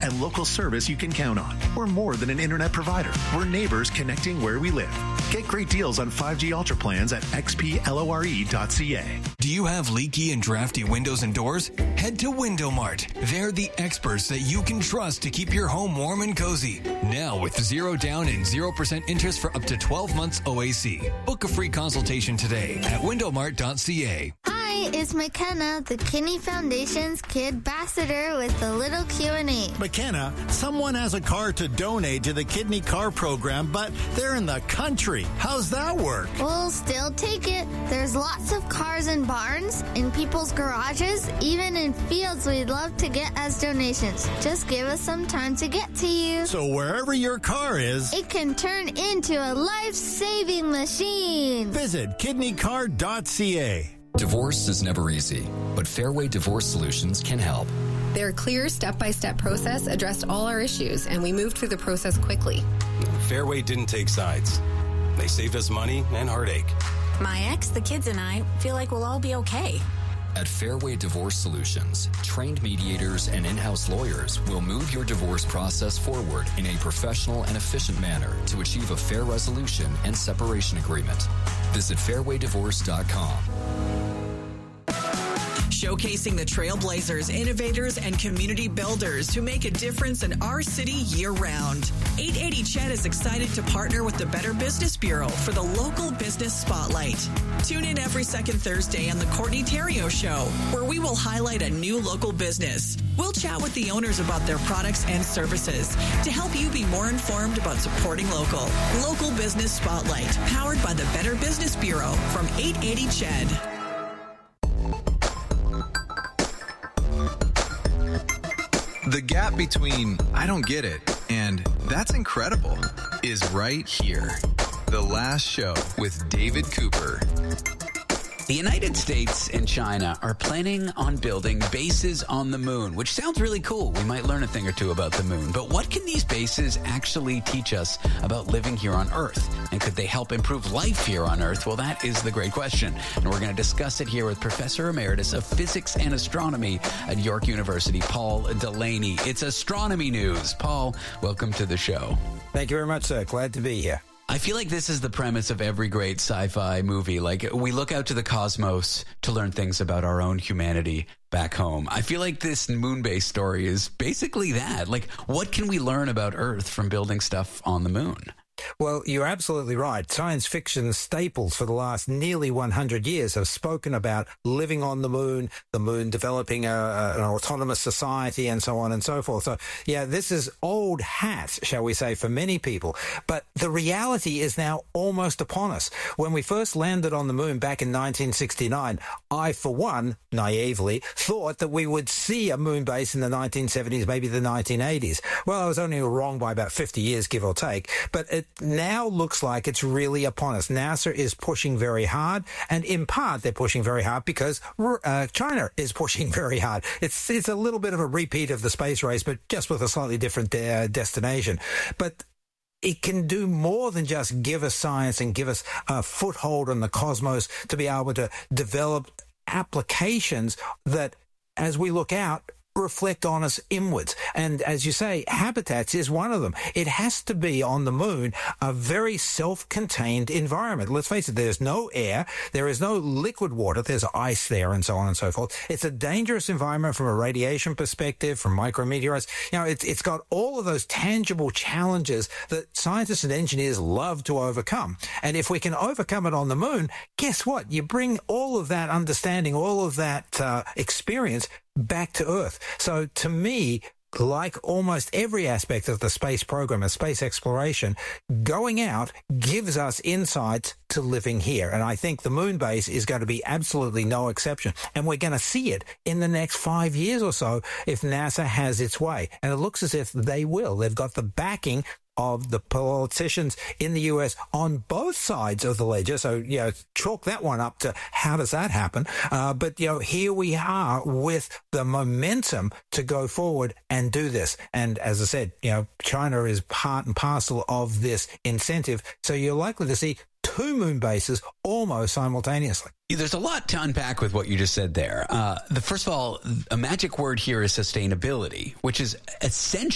and local service you can count on. We're more than an internet provider. We're neighbors connecting where we live. Get great deals on 5G Ultra plans at xplore.ca. Do you have leaky and drafty windows and doors? Head to Window Mart. They're the experts that you can trust to keep your home warm and cozy. Now with 0 down and 0% interest for up to 12 months OAC. Book a free consultation today at windowmart.ca. Hi, it's McKenna, the Kidney Foundation's Kid Ambassador with a little Q&A. McKenna, someone has a car to donate to the Kidney Car Program, but they're in the country. How's that work? We'll still take it. There's lots of cars in barns, in people's garages, even in fields we'd love to get as donations. Just give us some time to get to you. So wherever your car is, it can turn into a life-saving machine. Visit kidneycar.ca. Divorce is never easy, but Fairway Divorce Solutions can help. Their clear step-by-step process addressed all our issues, and we moved through the process quickly. Fairway didn't take sides. They saved us money and heartache. My ex, the kids, and I feel like we'll all be okay. At Fairway Divorce Solutions, trained mediators and in-house lawyers will move your divorce process forward in a professional and efficient manner to achieve a fair resolution and separation agreement. Visit fairwaydivorce.com. Showcasing the trailblazers, innovators, and community builders who make a difference in our city year-round. 880 Ched is excited to partner with the Better Business Bureau for the Local Business Spotlight. Tune in every second Thursday on the Courtney Terrio Show, where we will highlight a new local business. We'll chat with the owners about their products and services to help you be more informed about supporting local. Local Business Spotlight, powered by the Better Business Bureau from 880 Ched. The gap between I don't get it and that's incredible is right here. The Last Show with David Cooper. The United States and China are planning on building bases on the moon, which sounds really cool. We might learn a thing or two about the moon. But what can these bases actually teach us about living here on Earth? And could they help improve life here on Earth? Well, that is the great question. And we're going to discuss it here with Professor Emeritus of Physics and Astronomy at York University, Paul Delaney. It's astronomy news. Paul, welcome to the show. Thank you very much, sir. Glad to be here. I feel like this is the premise of every great sci-fi movie. Like, we look out to the cosmos to learn things about our own humanity back home. I feel like this moon base story is basically that. Like, what can we learn about Earth from building stuff on the moon? Well, you're absolutely right. Science fiction staples for the last nearly 100 years have spoken about living on the moon developing an autonomous society, and so on and so forth. So, yeah, this is old hat, shall we say, for many people. But the reality is now almost upon us. When we first landed on the moon back in 1969, I, for one, naively, thought that we would see a moon base in the 1970s, maybe the 1980s. Well, I was only wrong by about 50 years, give or take. But it now looks like it's really upon us. NASA is pushing very hard, and in part they're pushing very hard because China is pushing very hard. It's a little bit of a repeat of the space race, but just with a slightly different destination. But it can do more than just give us science and give us a foothold in the cosmos to be able to develop applications that, as we look out, reflect on us inwards. And as you say, habitats is one of them. It has to be on the moon a very self-contained environment. Let's face it, there's no air, there is no liquid water, there's ice there, and so on and so forth. It's a dangerous environment from a radiation perspective, from micrometeorites. You know, it's got all of those tangible challenges that scientists and engineers love to overcome. And if we can overcome it on the moon, guess what? You bring all of that understanding, all of that experience back to Earth. So to me, like almost every aspect of the space program and space exploration, going out gives us insights to living here. And I think the moon base is going to be absolutely no exception. And we're going to see it in the next 5 years or so if NASA has its way. And it looks as if they will. They've got the backing of the politicians in the U.S. on both sides of the ledger. So, you know, chalk that one up to how does that happen? But, you know, here we are with the momentum to go forward and do this. And as I said, you know, China is part and parcel of this incentive. So you're likely to see two moon bases almost simultaneously. There's a lot to unpack with what you just said there. First of all, a magic word here is sustainability, which is essential